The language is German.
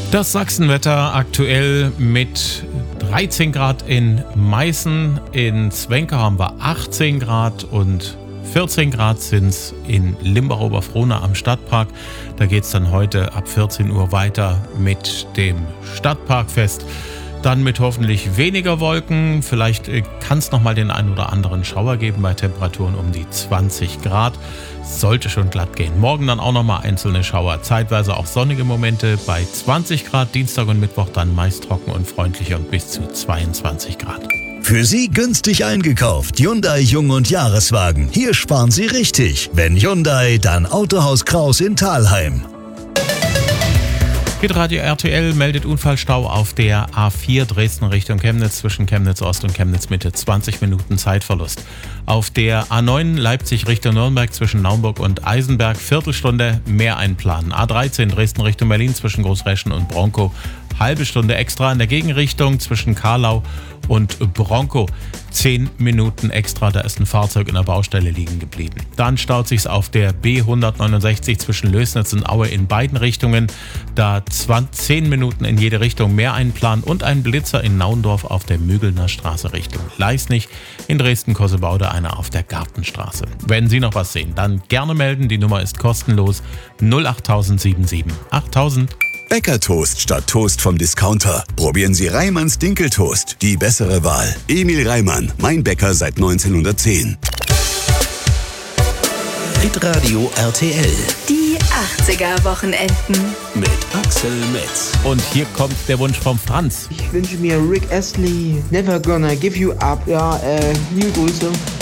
Das Sachsenwetter aktuell mit 13 Grad in Meißen, in Zwenke haben wir 18 Grad und 14 Grad sind es in Limbach-Oberfrohna am Stadtpark. Da geht es dann heute ab 14 Uhr weiter mit dem Stadtparkfest. Dann mit hoffentlich weniger Wolken. Vielleicht kann es nochmal den einen oder anderen Schauer geben bei Temperaturen um die 20 Grad. Sollte schon glatt gehen. Morgen dann auch nochmal einzelne Schauer. Zeitweise auch sonnige Momente bei 20 Grad. Dienstag und Mittwoch dann meist trocken und freundlicher und bis zu 22 Grad. Für Sie günstig eingekauft. Hyundai Jung- und Jahreswagen. Hier sparen Sie richtig. Wenn Hyundai, dann Autohaus Kraus in Thalheim. Hitradio RTL meldet Unfallstau auf der A4 Dresden Richtung Chemnitz zwischen Chemnitz Ost und Chemnitz Mitte. 20 Minuten Zeitverlust. Auf der A9 Leipzig Richtung Nürnberg zwischen Naumburg und Eisenberg. Viertelstunde mehr einplanen. A13 Dresden Richtung Berlin zwischen Großreschen und Bronkow. Halbe Stunde extra in der Gegenrichtung zwischen Karlau und Bronkow. 10 Minuten extra, da ist ein Fahrzeug in der Baustelle liegen geblieben. Dann staut sich's auf der B169 zwischen Lößnitz und Aue in beiden Richtungen. Da 10 Minuten in jede Richtung mehr einplanen und ein Blitzer in Naundorf auf der Mügelner Straße Richtung Leisnig. In Dresden-Kossebaude einer auf der Gartenstraße. Wenn Sie noch was sehen, dann gerne melden. Die Nummer ist kostenlos 08077 8000. Bäckertoast statt Toast vom Discounter. Probieren Sie Reimanns Dinkeltoast. Die bessere Wahl. Emil Reimann, mein Bäcker seit 1910. Hitradio RTL. Die 80er-Wochenenden. Mit Axel Metz. Und hier kommt der Wunsch vom Franz. Ich wünsche mir Rick Astley, Never Gonna Give You Up. Ja, liebe Grüße.